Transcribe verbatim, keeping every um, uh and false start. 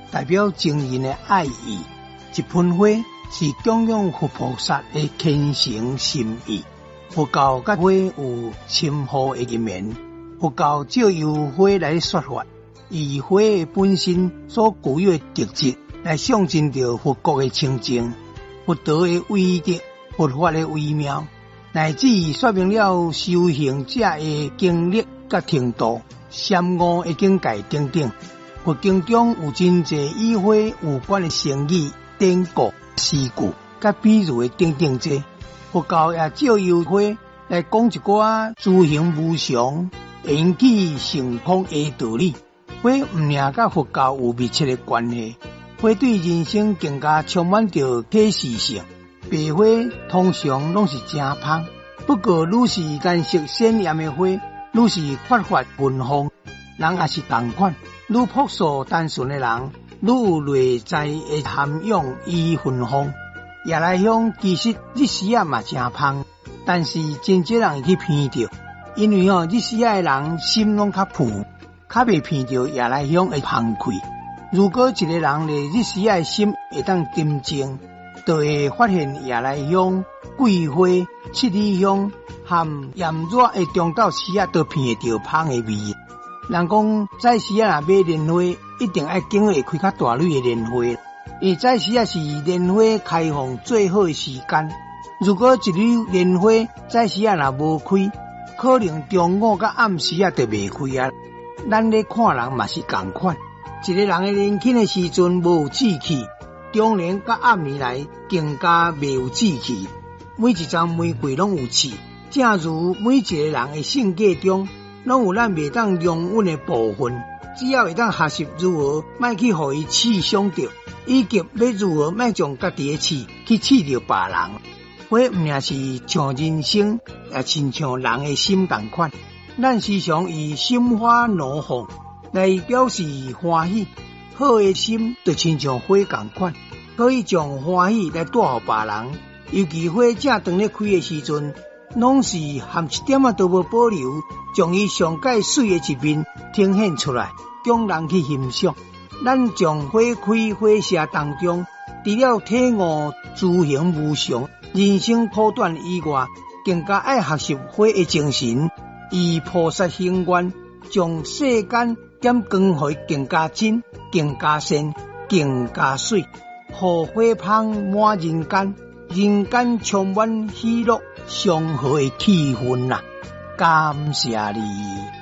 代表情人的爱意。一盆花是供养佛菩萨的虔诚心意。佛教甲花有亲和的一面，佛教借由花来说法，以花的本身所具有的特质来象征着佛国的清净、佛道的威德、佛法的微妙，乃至说明了修行者的经历甲程度、三悟的境界等等。佛经中有真侪与花有关的成语、典故、诗句、甲比喻的等等者。佛教也借由花来讲一寡诸行无常、缘起成空的道理。花毋仅甲佛教有密切的关系，花对人生更加充满着启示性。白花通常拢是真香，不过愈是颜色鲜艳的花，愈是发发芬芳。人也是同款，愈朴素单纯的人，愈有内在的涵养与芬芳。夜来香其实日时啊嘛真香，但是真少人会去闻到，因为哦日时啊的人心拢较浮，较袂闻到夜来香的香气。如果一个人咧日时啊的心会当沉静，就会发现夜来香、桂花、七里香和炎热的中昼时啊都闻会到香的味。人讲早时啊若买莲花，一定爱经过开较大蕊的莲花，因为早时啊是莲花开放最好的时间。如果一蕊莲花早时啊若无开，可能中午甲暗时啊就未开啊。咱咧看人嘛是同款，一个人的年轻的时阵无有志气，中年甲暗年来更加未有志气。每一丛玫瑰拢有刺，正如每一个人的性格中，拢有咱袂当容忍的部分。只要会当学习如何莫去互伊刺伤着，以及要如何莫将家己的刺去刺着别人。花毋仅是像人生，也亲像人的心同款。咱时常以心花怒放来表示欢喜，好的心就亲像花同款，可以将欢喜来带予别人。尤其花正当咧开的时阵，拢是含一点仔都无保留，将伊上界水的一面呈现出来，供人去欣赏。咱将花开花谢当中，除了体悟诸行无常、人生苦短以外，更加爱学习花的精神，以菩萨行愿，将世间点光互伊更加真、更加善、更加水，互花香满人间，人间充满喜乐祥和的气氛啊！感谢你。